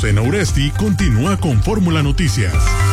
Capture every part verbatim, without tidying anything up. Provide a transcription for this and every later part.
Azucena Uresti continúa con Fórmula Noticias.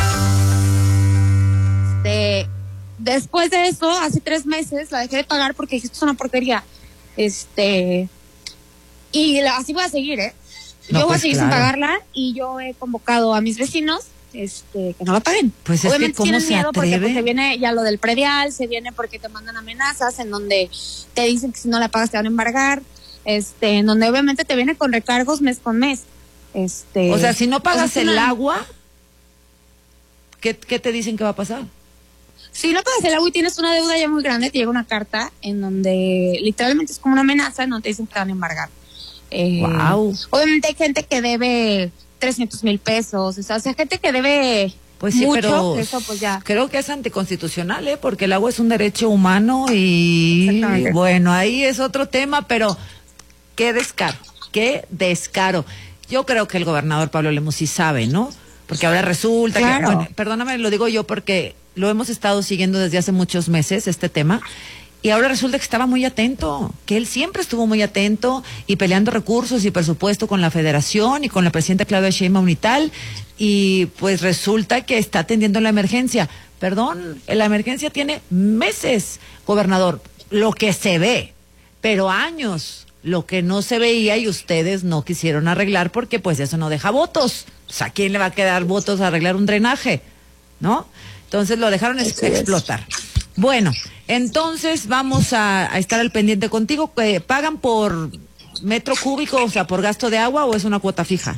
De, después de eso, hace tres meses la dejé de pagar porque dije, esto es una porquería. Este, y la, así voy a seguir, ¿eh? No, yo voy pues a seguir claro. sin pagarla y yo he convocado a mis vecinos este, que no la paguen. Pues es Obviamente que ¿cómo tienen se miedo porque atreve? pues, se viene ya lo del predial, se viene porque te mandan amenazas en donde te dicen que si no la pagas te van a embargar, este, en donde obviamente te viene con recargos mes con mes. Este, O sea, si no pagas o sea, el una- agua, ¿qué, ¿qué te dicen que va a pasar? Si no pagas el agua y tienes una deuda ya muy grande, te llega una carta en donde literalmente es como una amenaza, en donde te dicen que te van a embargar. Eh, Wow. Obviamente hay gente que debe trescientos mil pesos, o sea, o sea, gente que debe Pues sí, mucho, pero eso pues ya. creo que es anticonstitucional, ¿eh? Porque el agua es un derecho humano y Exactamente. bueno, ahí es otro tema, pero qué descaro, qué descaro. Yo creo que el gobernador Pablo Lemus sí sabe, ¿no? Porque ahora resulta Claro. que, bueno, perdóname, lo digo yo porque lo hemos estado siguiendo desde hace muchos meses, este tema, y ahora resulta que estaba muy atento, que él siempre estuvo muy atento y peleando recursos y presupuesto con la federación y con la presidenta Claudia Sheinbaum y tal, y pues resulta que está atendiendo la emergencia. Perdón, la emergencia tiene meses, gobernador, lo que se ve, pero años, lo que no se veía y ustedes no quisieron arreglar porque pues eso no deja votos. O sea, ¿a quién le va a quedar votos a arreglar un drenaje? ¿No? Entonces lo dejaron es- Así es. explotar. Bueno, entonces vamos a, a estar al pendiente contigo. Eh, ¿Pagan por metro cúbico, o sea, por gasto de agua o es una cuota fija?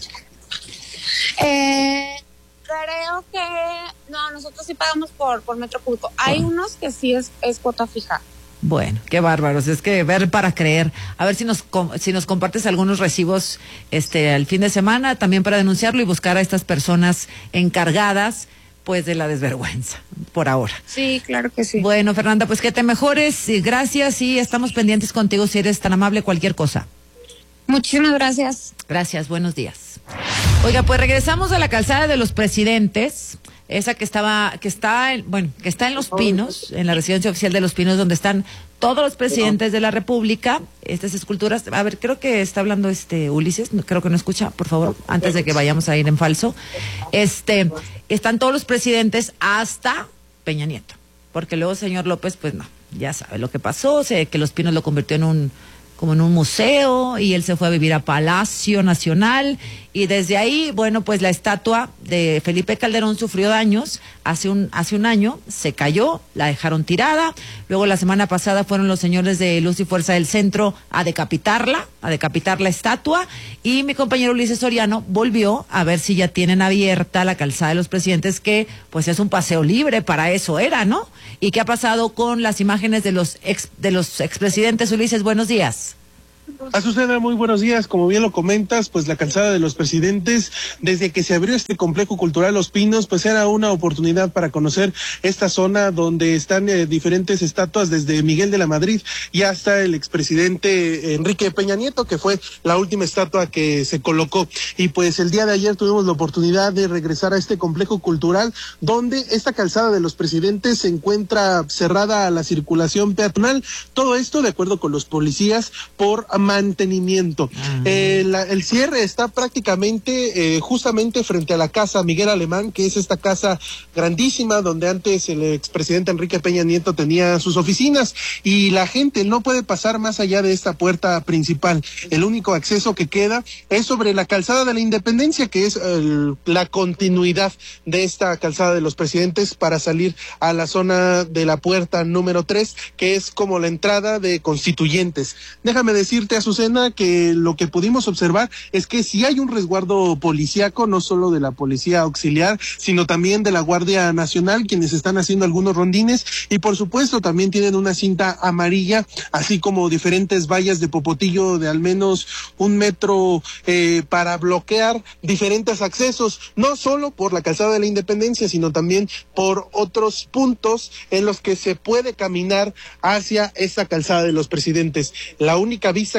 Eh, creo que no, nosotros sí pagamos por, por metro cúbico. Hay Bueno. unos que sí es, es cuota fija. Bueno, qué bárbaros, es que ver para creer. A ver si nos com- si nos compartes algunos recibos este al fin de semana también para denunciarlo y buscar a estas personas encargadas pues de la desvergüenza por ahora. Sí, claro que sí. Bueno, Fernanda, pues que te mejores, y gracias y estamos pendientes contigo si eres tan amable cualquier cosa. Muchísimas gracias. Gracias, buenos días. Oiga, pues regresamos a la calzada de los presidentes, esa que estaba, que está, en, bueno, que está en Los Pinos, en la residencia oficial de Los Pinos, donde están todos los presidentes de la República. Estas esculturas, a ver, creo que está hablando este Ulises, no, creo que no escucha, por favor, antes de que vayamos a ir en falso. Este, están todos los presidentes hasta Peña Nieto, porque luego señor López, pues no, ya sabe lo que pasó, sé que Los Pinos lo convirtió en un como en un museo y él se fue a vivir a Palacio Nacional y desde ahí, bueno, pues la estatua de Felipe Calderón sufrió daños hace un hace un año, se cayó, la dejaron tirada, luego la semana pasada fueron los señores de Luz y Fuerza del Centro a decapitarla, a decapitar la estatua y mi compañero Ulises Soriano volvió a ver si ya tienen abierta la calzada de los presidentes, que pues es un paseo libre, para eso era, ¿no? ¿Y qué ha pasado con las imágenes de los ex de los expresidentes? Ulises, buenos días. Azucena, muy buenos días. Como bien lo comentas, pues la calzada de los presidentes, desde que se abrió este complejo cultural Los Pinos, pues era una oportunidad para conocer esta zona donde están eh, diferentes estatuas, desde Miguel de la Madrid y hasta el expresidente Enrique Peña Nieto, que fue la última estatua que se colocó. Y pues el día de ayer tuvimos la oportunidad de regresar a este complejo cultural, donde esta calzada de los presidentes se encuentra cerrada a la circulación peatonal. Todo esto de acuerdo con los policías por mantenimiento. Ah. Eh, la- el cierre está prácticamente eh, justamente frente a la casa Miguel Alemán, que es esta casa grandísima donde antes el expresidente Enrique Peña Nieto tenía sus oficinas, y la gente no puede pasar más allá de esta puerta principal. El único acceso que queda es sobre la calzada de la Independencia, que es el- la continuidad de esta calzada de los presidentes para salir a la zona de la puerta número tres, que es como la entrada de Constituyentes. Déjame decirte, Azucena, que lo que pudimos observar es que sí hay un resguardo policíaco, no solo de la policía auxiliar, sino también de la Guardia Nacional, quienes están haciendo algunos rondines, y por supuesto también tienen una cinta amarilla, así como diferentes vallas de popotillo de al menos un metro eh, para bloquear diferentes accesos, no solo por la calzada de la Independencia, sino también por otros puntos en los que se puede caminar hacia esa calzada de los presidentes. La única vista que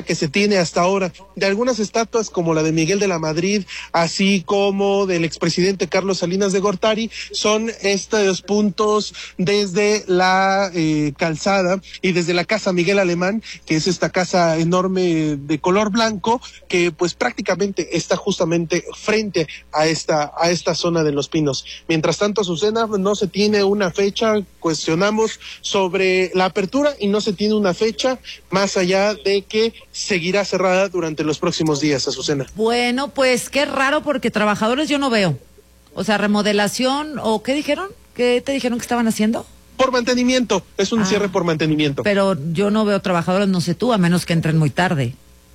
que se tiene hasta ahora de algunas estatuas como la de Miguel de la Madrid, así como del expresidente Carlos Salinas de Gortari, son estos puntos desde la eh, calzada y desde la casa Miguel Alemán, que es esta casa enorme de color blanco, que pues prácticamente está justamente frente a esta, a esta zona de Los Pinos. Mientras tanto, Azucena, no se tiene una fecha, cuestionamos sobre la apertura y no se tiene una fecha, más allá de que seguirá cerrada durante los próximos días, Azucena. Bueno, pues qué raro, porque trabajadores yo no veo. O sea, remodelación, ¿o qué dijeron? ¿Qué te dijeron que estaban haciendo? Por mantenimiento, es un ah, cierre por mantenimiento. Pero yo no veo trabajadores, no sé tú, a menos que entren muy tarde.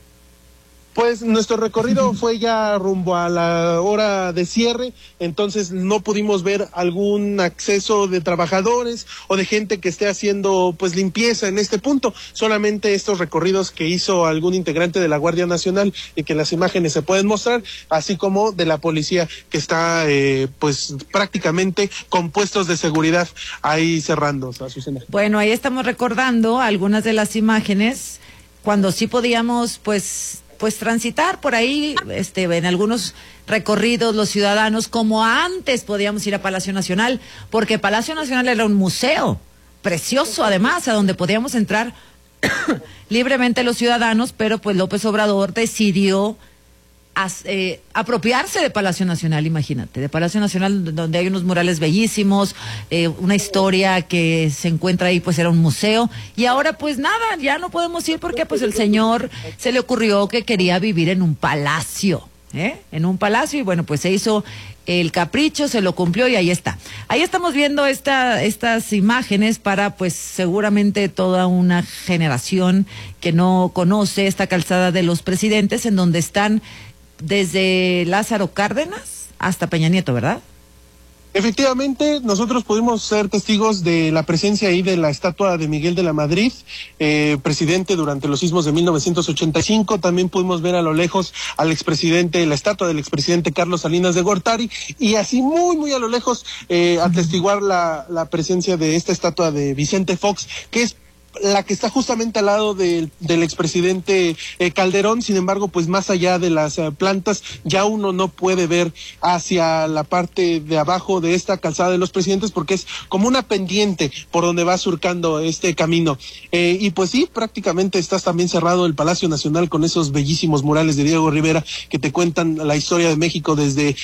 Pues nuestro recorrido fue ya rumbo a la hora de cierre, entonces no pudimos ver algún acceso de trabajadores o de gente que esté haciendo pues limpieza en este punto, solamente estos recorridos que hizo algún integrante de la Guardia Nacional y que las imágenes se pueden mostrar, así como de la policía que está eh, pues prácticamente con puestos de seguridad ahí cerrando, Azucena. Bueno, ahí estamos recordando algunas de las imágenes cuando sí podíamos pues pues transitar por ahí, este, en algunos recorridos los ciudadanos, como antes podíamos ir a Palacio Nacional, porque Palacio Nacional era un museo precioso, además, a donde podíamos entrar libremente los ciudadanos, pero pues López Obrador decidió as, eh, apropiarse de Palacio Nacional, imagínate, de Palacio Nacional, donde hay unos murales bellísimos, eh, una historia que se encuentra ahí, pues era un museo, y ahora pues nada, ya no podemos ir porque pues el señor se le ocurrió que quería vivir en un palacio, ¿eh? En un palacio, y bueno, pues se hizo el capricho, se lo cumplió y ahí está. Ahí estamos viendo esta, estas imágenes para pues seguramente toda una generación que no conoce esta calzada de los presidentes, en donde están desde Lázaro Cárdenas hasta Peña Nieto, ¿verdad? Efectivamente, nosotros pudimos ser testigos de la presencia ahí de la estatua de Miguel de la Madrid, eh, presidente durante los sismos de mil novecientos ochenta y cinco. También pudimos ver a lo lejos al expresidente, la estatua del expresidente Carlos Salinas de Gortari, y así muy, muy a lo lejos eh, atestiguar la, la presencia de esta estatua de Vicente Fox, que es la que está justamente al lado del, del expresidente eh, Calderón. Sin embargo, pues más allá de las eh, plantas, ya uno no puede ver hacia la parte de abajo de esta calzada de los presidentes, porque es como una pendiente por donde va surcando este camino. Eh, y pues sí, prácticamente estás también cerrado el Palacio Nacional con esos bellísimos murales de Diego Rivera que te cuentan la historia de México desde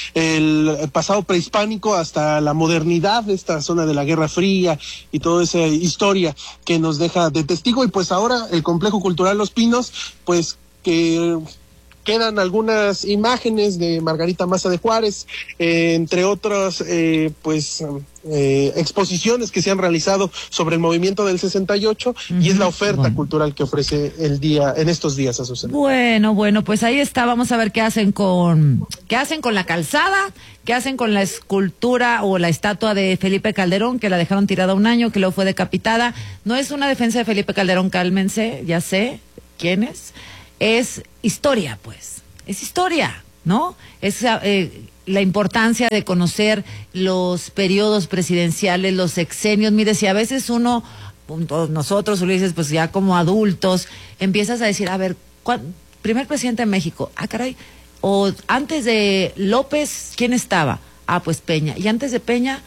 el pasado prehispánico hasta la modernidad, esta zona de la Guerra Fría y toda esa historia que nos deja de testigo. Y pues ahora el Complejo Cultural Los Pinos, pues que quedan algunas imágenes de Margarita Maza de Juárez, eh, entre otras eh, pues eh, exposiciones que se han realizado sobre el movimiento del sesenta y ocho, uh-huh. Y es la oferta bueno. cultural que ofrece el día en estos días, Azucena. Bueno, bueno, pues ahí está. Vamos a ver qué hacen con qué hacen con la calzada, qué hacen con la escultura o la estatua de Felipe Calderón, que la dejaron tirada un año, que luego fue decapitada. No es una defensa de Felipe Calderón, cálmense, ya sé quién es. Es historia, pues, es historia, ¿no? Es eh, la importancia de conocer los periodos presidenciales, los sexenios. Mire, si a veces uno, nosotros, Ulises, pues ya como adultos, empiezas a decir, a ver, ¿cuál, primer presidente de México? Ah, caray, o antes de López, ¿quién estaba? Ah, pues Peña, y antes de Peña,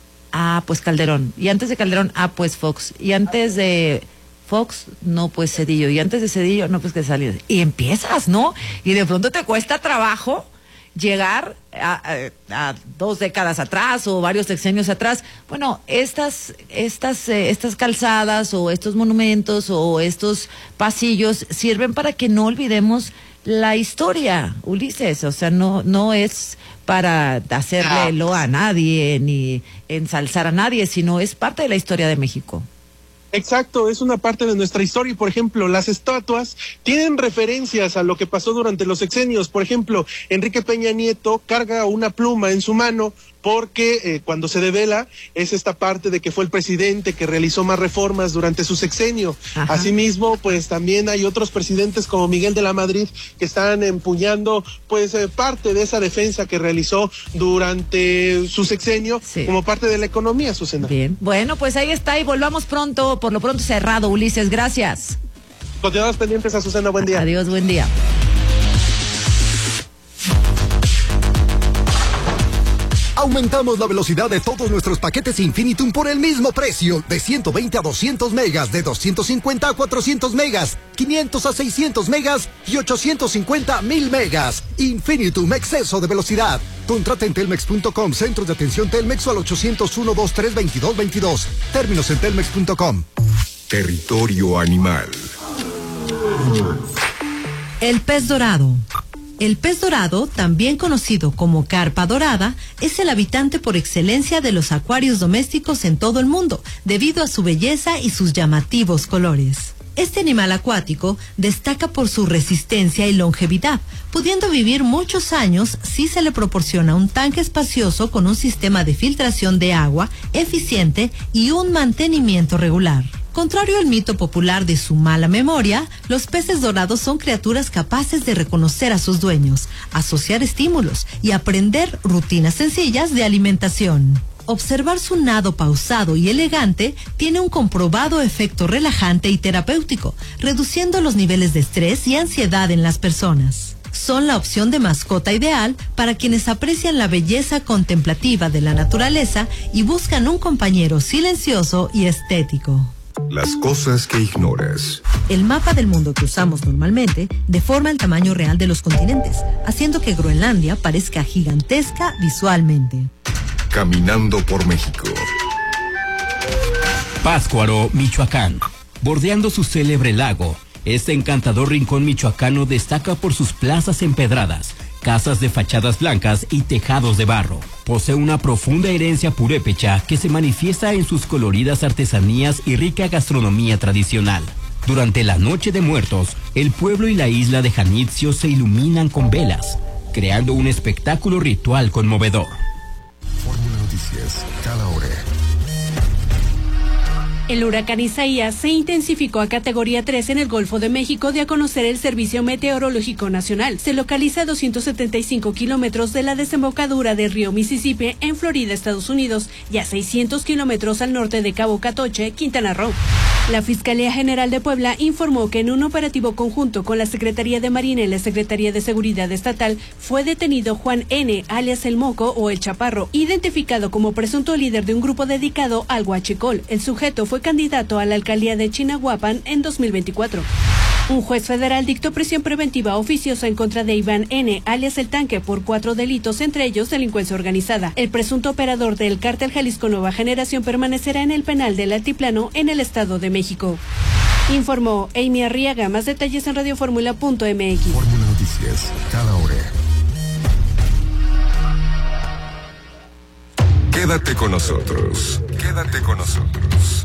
ah, pues Calderón, y antes de Calderón, ah, pues Fox, y antes de Fox, no, pues Cedillo, y antes de Cedillo, no, pues que Salinas, y empiezas, ¿no? Y de pronto te cuesta trabajo llegar a, a, a dos décadas atrás o varios sexenios atrás. Bueno, estas, estas, eh, estas calzadas o estos monumentos o estos pasillos sirven para que no olvidemos la historia, Ulises. O sea, no, no es para hacerle loa a nadie ni ensalzar a nadie, sino es parte de la historia de México. Exacto, es una parte de nuestra historia. Por ejemplo, las estatuas tienen referencias a lo que pasó durante los sexenios. Por ejemplo, Enrique Peña Nieto carga una pluma en su mano porque eh, cuando se devela es esta parte de que fue el presidente que realizó más reformas durante su sexenio. Ajá. Asimismo, pues también hay otros presidentes como Miguel de la Madrid que están empuñando pues eh, parte de esa defensa que realizó durante su sexenio, sí, como parte de la economía, Azucena. Bien, bueno, pues ahí está, y volvamos pronto, por lo pronto cerrado, Ulises, gracias. Continuamos pendientes, Azucena, buen día. Adiós, buen día. Aumentamos la velocidad de todos nuestros paquetes Infinitum por el mismo precio, de ciento veinte a doscientos megas, de doscientos cincuenta a cuatrocientos megas, quinientos a seiscientos megas y ochocientos cincuenta a mil megas. Infinitum, exceso de velocidad. Contrata en telmex punto com, centros de atención Telmex o al ochocientos uno, veintitrés, veintidós, veintidós. Términos en telmex punto com. Territorio animal. El pez dorado. El pez dorado, también conocido como carpa dorada, es el habitante por excelencia de los acuarios domésticos en todo el mundo, debido a su belleza y sus llamativos colores. Este animal acuático destaca por su resistencia y longevidad, pudiendo vivir muchos años si se le proporciona un tanque espacioso con un sistema de filtración de agua eficiente y un mantenimiento regular. Contrario al mito popular de su mala memoria, los peces dorados son criaturas capaces de reconocer a sus dueños, asociar estímulos y aprender rutinas sencillas de alimentación. Observar su nado pausado y elegante tiene un comprobado efecto relajante y terapéutico, reduciendo los niveles de estrés y ansiedad en las personas. Son la opción de mascota ideal para quienes aprecian la belleza contemplativa de la naturaleza y buscan un compañero silencioso y estético. Las cosas que ignoras. El mapa del mundo que usamos normalmente deforma el tamaño real de los continentes, haciendo que Groenlandia parezca gigantesca visualmente. Caminando por México. Pátzcuaro, Michoacán. Bordeando su célebre lago, este encantador rincón michoacano destaca por sus plazas empedradas, casas de fachadas blancas y tejados de barro. Posee una profunda herencia purépecha que se manifiesta en sus coloridas artesanías y rica gastronomía tradicional. Durante la Noche de Muertos, el pueblo y la isla de Janitzio se iluminan con velas, creando un espectáculo ritual conmovedor. Fórmula Noticias, cada hora. El huracán Isaías se intensificó a categoría tres en el Golfo de México, de a conocer el Servicio Meteorológico Nacional. Se localiza a doscientos setenta y cinco kilómetros de la desembocadura del río Mississippi en Florida, Estados Unidos, y a seiscientos kilómetros al norte de Cabo Catoche, Quintana Roo. La Fiscalía General de Puebla informó que en un operativo conjunto con la Secretaría de Marina y la Secretaría de Seguridad Estatal fue detenido Juan N., alias El Moco o El Chaparro, identificado como presunto líder de un grupo dedicado al huachicol. El sujeto fue candidato a la alcaldía de Chinahuapan en dos mil veinticuatro. Un juez federal dictó prisión preventiva oficiosa en contra de Iván N., alias El Tanque, por cuatro delitos, entre ellos delincuencia organizada. El presunto operador del cártel Jalisco Nueva Generación permanecerá en el penal del Altiplano en el Estado de México. Informó Amy Arriaga. Más detalles en radioformula punto m x. Fórmula Noticias, cada hora. Quédate con nosotros. Quédate con nosotros.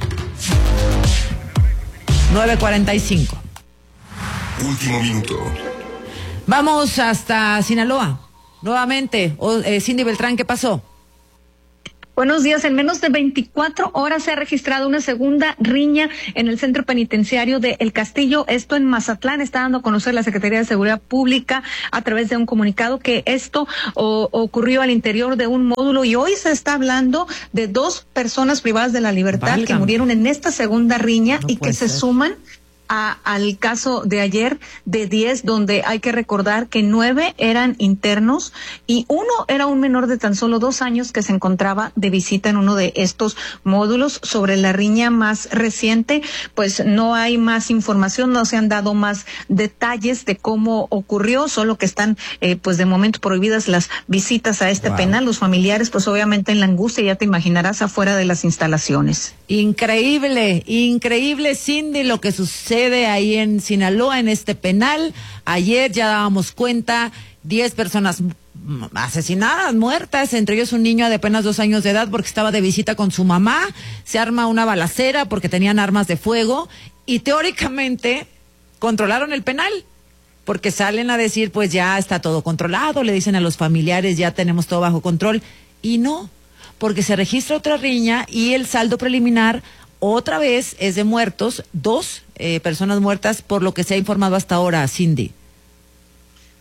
nueve cuarenta y cinco. Último minuto. Vamos hasta Sinaloa. Nuevamente, oh, eh, Cindy Beltrán, ¿qué pasó? Buenos días. En menos de veinticuatro horas se ha registrado una segunda riña en el centro penitenciario de El Castillo, esto en Mazatlán. Está dando a conocer la Secretaría de Seguridad Pública a través de un comunicado que esto o, ocurrió al interior de un módulo, y hoy se está hablando de dos personas privadas de la libertad Válgame. que murieron en esta segunda riña no y que ser. se suman A, al caso de ayer de diez, donde hay que recordar que nueve eran internos y uno era un menor de tan solo dos años que se encontraba de visita en uno de estos módulos. Sobre la riña más reciente, pues no hay más información, no se han dado más detalles de cómo ocurrió, solo que están eh, pues de momento prohibidas las visitas a este wow. penal. Los familiares pues obviamente en la angustia, ya te imaginarás, afuera de las instalaciones. Increíble, increíble, Cindy, lo que sucede ahí en Sinaloa, en este penal. Ayer ya dábamos cuenta, diez personas asesinadas, muertas, entre ellos un niño de apenas dos años de edad porque estaba de visita con su mamá. Se arma una balacera porque tenían armas de fuego y teóricamente controlaron el penal, porque salen a decir pues ya está todo controlado, le dicen a los familiares ya tenemos todo bajo control, y no, porque se registra otra riña y el saldo preliminar otra vez es de muertos, dos eh, personas muertas por lo que se ha informado hasta ahora, Cindy.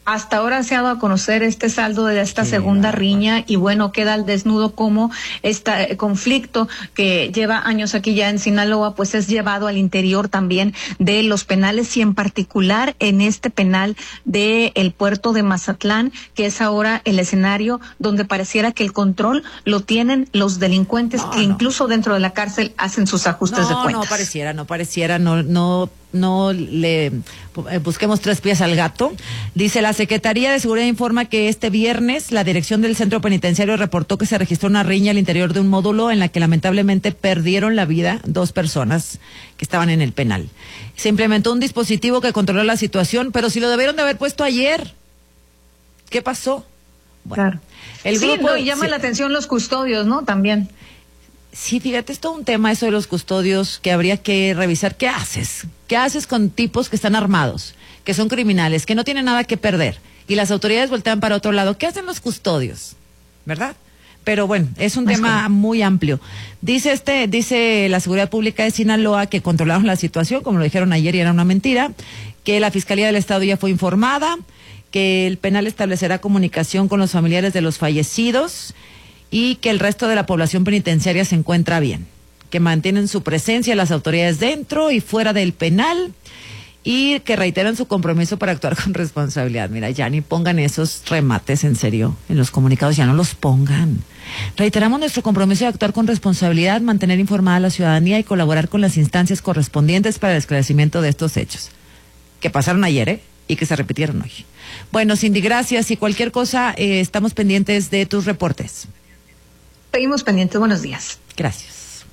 Hasta ahora se ha dado a conocer este saldo de esta Qué segunda bárbaro. riña y bueno, queda al desnudo cómo este conflicto que lleva años aquí ya en Sinaloa, pues es llevado al interior también de los penales y en particular en este penal de el puerto de Mazatlán, que es ahora el escenario donde pareciera que el control lo tienen los delincuentes No, que no. incluso dentro de la cárcel hacen sus ajustes no, de cuentas. No, pareciera, no pareciera, no, no, no le eh, busquemos tres pies al gato. Dice, la Secretaría de Seguridad informa que este viernes la dirección del centro penitenciario reportó que se registró una riña al interior de un módulo en la que lamentablemente perdieron la vida dos personas que estaban en el penal. Se implementó un dispositivo que controló la situación, pero si lo debieron de haber puesto ayer. ¿Qué pasó? Bueno, Claro. el Sí, grupo no, y llama sí. la atención los custodios, ¿no? También. Sí, fíjate, es todo un tema eso de los custodios que habría que revisar. ¿Qué haces? ¿Qué haces con tipos que están armados, que son criminales, que no tienen nada que perder? Y las autoridades voltean para otro lado. ¿Qué hacen los custodios? ¿Verdad? Pero bueno, es un Es tema correcto. muy amplio. Dice este, dice la Seguridad Pública de Sinaloa que controlaron la situación, como lo dijeron ayer y era una mentira, que la Fiscalía del Estado ya fue informada, que el penal establecerá comunicación con los familiares de los fallecidos y que el resto de la población penitenciaria se encuentra bien, que mantienen su presencia las autoridades dentro y fuera del penal y que reiteran su compromiso para actuar con responsabilidad. Mira, ya ni pongan esos remates en serio en los comunicados, ya no los pongan. Reiteramos nuestro compromiso de actuar con responsabilidad, mantener informada a la ciudadanía y colaborar con las instancias correspondientes para el esclarecimiento de estos hechos que pasaron ayer, ¿eh? Y que se repitieron hoy. Bueno, Cindy, gracias y cualquier cosa, eh, estamos pendientes de tus reportes. Seguimos pendientes. Buenos días. Gracias.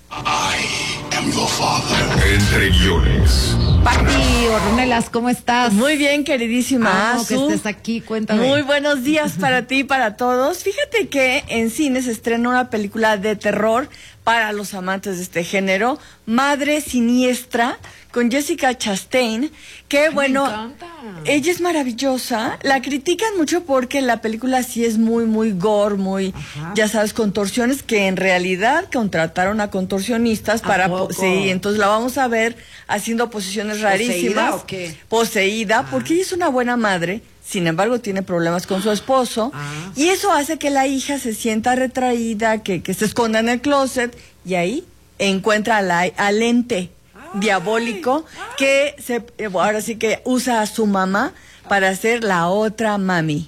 Entre guiones. Pati Ornelas, ¿cómo estás? Muy bien, queridísima. Amo que Azu. estés aquí, cuéntame. Muy buenos días para ti y para todos. Fíjate que en cine se estrena una película de terror para los amantes de este género, Madre Siniestra, con Jessica Chastain, que Ay, bueno, me encanta. ella es maravillosa. La critican mucho porque la película sí es muy, muy gore, muy, Ajá. ya sabes, contorsiones, que en realidad contrataron a contorsionistas ¿A para... poco? Sí, entonces la vamos a ver haciendo posiciones rarísimas. ¿Poseída o qué? Poseída, porque ella es una buena madre, sin embargo tiene problemas con su esposo, Ah. y eso hace que la hija se sienta retraída, que, que se esconda en el closet, y ahí encuentra a la- al ente diabólico que se, eh, ahora sí que usa a su mamá para hacer la otra mami.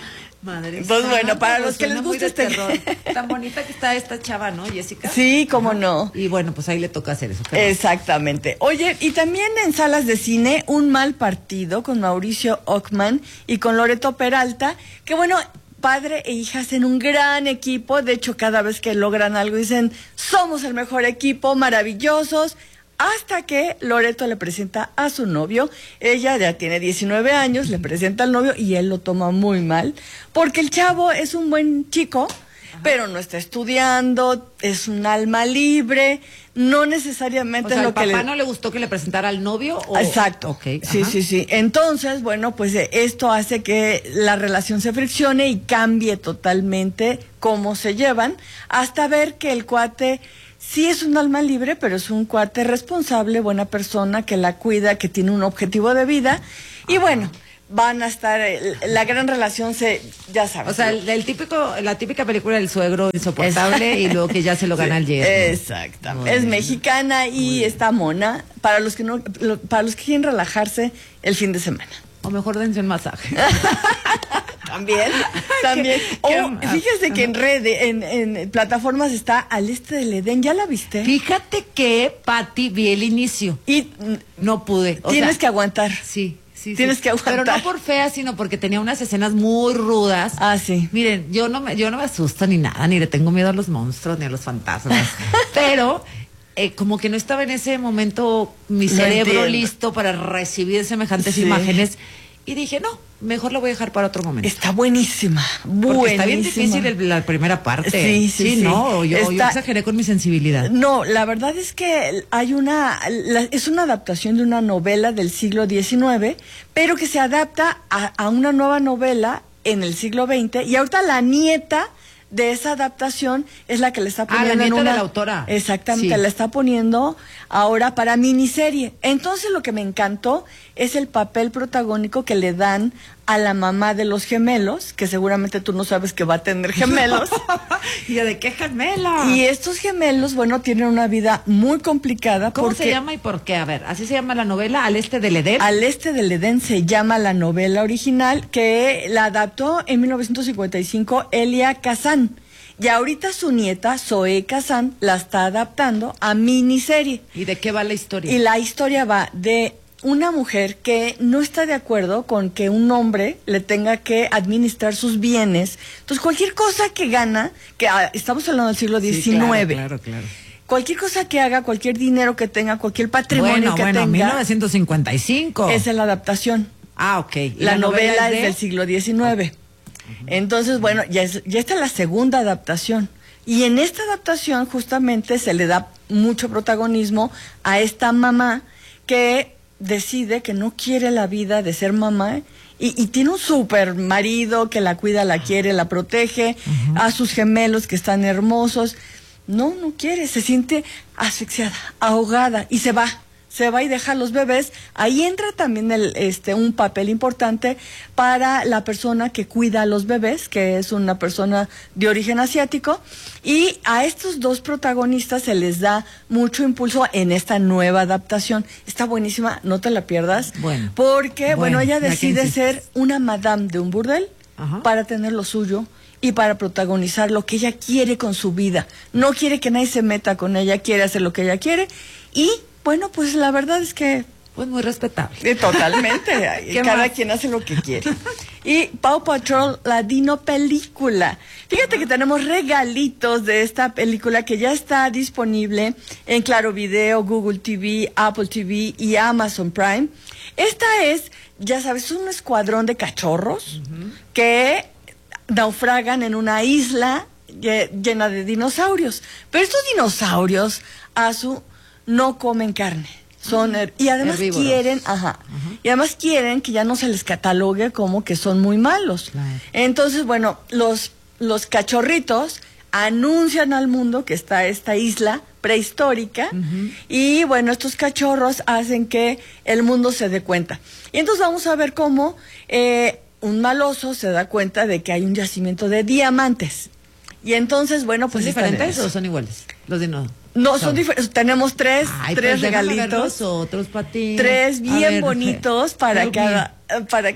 Madre Pues bueno, santa, para pues los que suena les muy gusta de este- terror. Tan bonita que está esta chava, ¿no, Jessica? Sí, cómo no. Y bueno, pues ahí le toca hacer eso. ¿qué más? Exactamente. Oye, y también en salas de cine, Un mal partido con Mauricio Ockman y con Loreto Peralta, que bueno, padre e hija hacen un gran equipo. De hecho, cada vez que logran algo dicen, somos el mejor equipo, maravillosos. Hasta que Loreto le presenta a su novio, ella ya tiene diecinueve años, le presenta al novio y él lo toma muy mal, porque el chavo es un buen chico, pero no está estudiando, es un alma libre, no necesariamente O sea, es lo ¿al que papá le... no le gustó que le presentara al novio? O... Exacto. Ok, Sí, ajá. sí, sí. Entonces, bueno, pues eh, esto hace que la relación se friccione y cambie totalmente cómo se llevan, hasta ver que el cuate sí es un alma libre, pero es un cuate responsable, buena persona, que la cuida, que tiene un objetivo de vida. Y bueno, van a estar, eh, la gran relación se, ya sabes. O sea, ¿no? el, el típico, la típica película del suegro insoportable y luego que ya se lo gana el yerno. Exactamente. Es mexicana y está mona para los que no, lo- para los que quieren relajarse el fin de semana. O mejor dense un masaje. También, también. qué O mal. fíjese que en redes, en, en plataformas está Al Este del Edén, ¿ya la viste? Fíjate que, Pati, vi el inicio. Y mm, No pude. O tienes sea, que aguantar. Sí, sí, Tienes sí. que aguantar. Pero no por fea, sino porque tenía unas escenas muy rudas. Ah, sí. Miren, yo no me, yo no me asusto ni nada, ni le tengo miedo a los monstruos, ni a los fantasmas. Pero eh, como que no estaba en ese momento mi Lo cerebro entiendo. listo para recibir semejantes Sí. imágenes. Y dije, no, mejor lo voy a dejar para otro momento. Está buenísima. Porque Buenísima. está bien difícil el- la primera parte. Sí, sí, sí. no, yo, yo Está- exageré con mi sensibilidad. No, la verdad es que hay una, la- es una adaptación de una novela del siglo diecinueve, pero que se adapta a, a una nueva novela en el siglo veinte, y ahorita la nieta de esa adaptación es la que le está Ah, la poniendo en nieta de una... la autora. Exactamente, Sí. la está poniendo ahora para miniserie. Entonces lo que me encantó es el papel protagónico que le dan a la mamá de los gemelos, que seguramente tú no sabes que va a tener gemelos. ¿Y de qué gemela? Y estos gemelos, bueno, tienen una vida muy complicada. ¿Cómo porque se llama y por qué? A ver, así se llama la novela, Al Este del Edén. Al Este del Edén se llama la novela original, que la adaptó en mil novecientos cincuenta y cinco Elia Kazan. Y ahorita su nieta, Zoe Kazan, la está adaptando a miniserie. ¿Y de qué va la historia? Y la historia va de una mujer que no está de acuerdo con que un hombre le tenga que administrar sus bienes. Entonces, cualquier cosa que gana, que ah, estamos hablando del siglo diecinueve. Sí, claro, claro, claro. Cualquier cosa que haga, cualquier dinero que tenga, cualquier patrimonio bueno, que bueno, tenga. mil novecientos cincuenta y cinco. Esa es la adaptación. Ah, ok. La, la novela, novela es, de... es del siglo diecinueve. Uh-huh. Entonces, bueno, ya, es, ya está la segunda adaptación. Y en esta adaptación justamente se le da mucho protagonismo a esta mamá que decide que no quiere la vida de ser mamá y, y tiene un super marido que la cuida, la quiere, la protege, uh-huh. a sus gemelos que están hermosos. No, no quiere, se siente asfixiada, ahogada y se va. Se va y deja a los bebés. Ahí entra también el, este, un papel importante para la persona que cuida a los bebés, que es una persona de origen asiático. Y a estos dos protagonistas se les da mucho impulso en esta nueva adaptación. Está buenísima, no te la pierdas. Bueno, porque, bueno, bueno ella decide ser una madame de un burdel. Ajá. Para tener lo suyo y para protagonizar lo que ella quiere con su vida. No quiere que nadie se meta con ella, quiere hacer lo que ella quiere y... Bueno, pues la verdad es que... Pues muy respetable. Eh, totalmente. Cada más? Quien hace lo que quiere. Y Paw Patrol, la Dino Película. Fíjate que tenemos regalitos de esta película que ya está disponible en Claro Video, Google T V, Apple T V y Amazon Prime. Esta es, ya sabes, un escuadrón de cachorros uh-huh. que naufragan en una isla llena de dinosaurios. Pero estos dinosaurios, a su... no comen carne, son her- y además herbívoros. quieren, ajá, uh-huh. y además quieren que ya no se les catalogue como que son muy malos. Claro. Entonces, bueno, los los cachorritos anuncian al mundo que está esta isla prehistórica uh-huh. y bueno, estos cachorros hacen que el mundo se dé cuenta. Y entonces vamos a ver cómo eh, un maloso se da cuenta de que hay un yacimiento de diamantes. Y entonces, bueno, pues... ¿Son diferentes o son iguales? Los de no. No, son diferentes. Tenemos tres, Ay, tres pues regalitos. Otros para ti. Tres bien ver, bonitos para cada... para.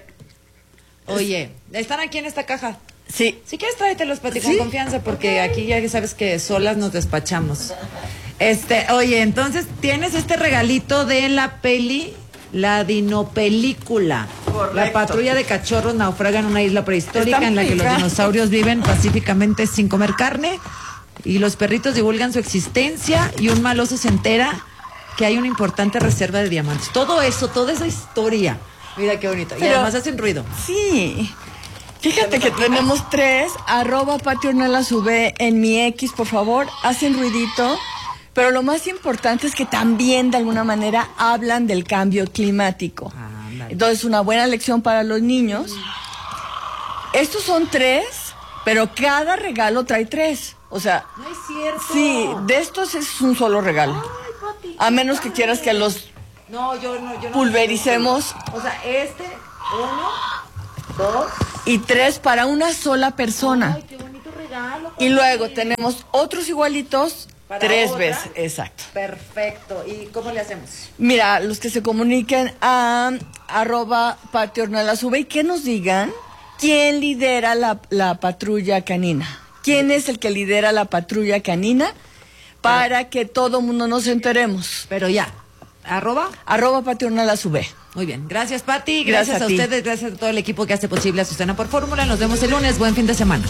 Oye, ¿están aquí en esta caja? Sí. Si quieres tráetelos para ti ¿Sí? con confianza, porque aquí ya sabes que solas nos despachamos. Este, oye, entonces tienes este regalito de la peli... La Dinopelícula. Correcto. La patrulla de cachorros naufraga en una isla prehistórica Está en la que los dinosaurios viven pacíficamente sin comer carne y los perritos divulgan su existencia y un maloso se entera que hay una importante reserva de diamantes. Todo eso, toda esa historia. Mira qué bonito. Pero, y además hacen ruido. Sí. Fíjate que tenemos tres. Arroba Pati Ornelas V en mi X, por favor. Hacen ruidito. Pero lo más importante es que también de alguna manera hablan del cambio climático. Ah, Entonces, una buena lección para los niños. Estos son tres, pero cada regalo trae tres. O sea, no es cierto. Sí, de estos es un solo regalo. Ay, Pati, a menos que quieras que los no, yo no, yo no pulvericemos. O sea, este, uno, dos y tres para una sola persona. Ay, qué bonito regalo. Y luego tenemos otros igualitos. Para Tres otra. veces, exacto. Perfecto. ¿Y cómo le hacemos? Mira, los que se comuniquen a arroba Pati Ornelas V y que nos digan quién lidera la, la patrulla canina. ¿Quién es el que lidera la patrulla canina? Para ah. que todo mundo nos enteremos. Pero ya, arroba. Arroba Pati Ornelas V. Muy bien, gracias Pati, gracias, gracias a, a ustedes, gracias a todo el equipo que hace posible Azucena por Fórmula. Nos vemos el lunes, buen fin de semana.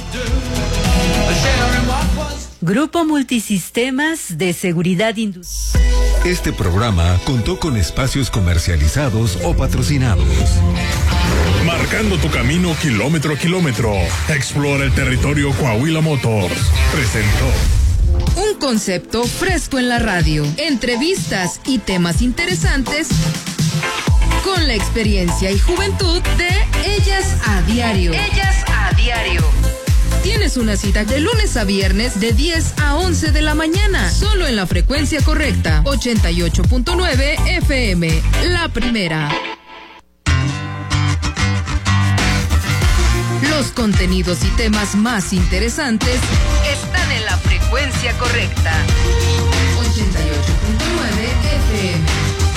Grupo Multisistemas de Seguridad Industrial. Este programa contó con espacios comercializados o patrocinados. Marcando tu camino kilómetro a kilómetro. Explora el territorio Coahuila Motors. Presentó. Un concepto fresco en la radio. Entrevistas y temas interesantes con la experiencia y juventud de Ellas a Diario. Ellas a Diario. Tienes una cita de lunes a viernes de diez a once de la mañana, solo en la frecuencia correcta, ochenta y ocho punto nueve F M, la primera. Los contenidos y temas más interesantes están en la frecuencia correcta. ochenta y ocho punto nueve F M.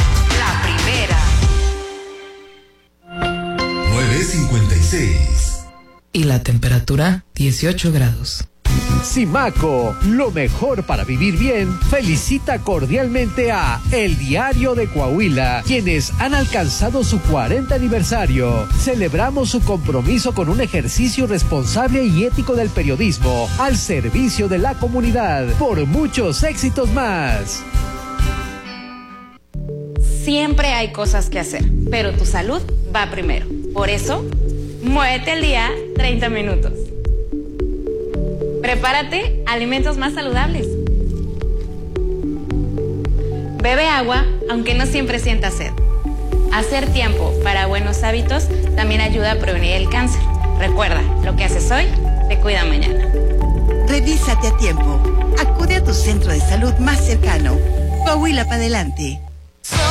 La primera. nueve cincuenta y seis. Y la temperatura, dieciocho grados. Simaco, lo mejor para vivir bien, felicita cordialmente a El Diario de Coahuila, quienes han alcanzado su cuarenta aniversario. Celebramos su compromiso con un ejercicio responsable y ético del periodismo al servicio de la comunidad. Por muchos éxitos más. Siempre hay cosas que hacer, pero tu salud va primero. Por eso, muévete al día treinta minutos. Prepárate alimentos más saludables. Bebe agua, aunque no siempre sientas sed. Hacer tiempo para buenos hábitos también ayuda a prevenir el cáncer. Recuerda, lo que haces hoy te cuida mañana. Revísate a tiempo. Acude a tu centro de salud más cercano. Coahuila para adelante.